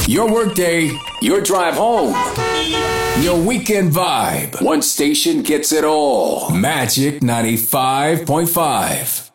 Your workday, your drive home, your weekend vibe. One station gets it all. Magic 95.5.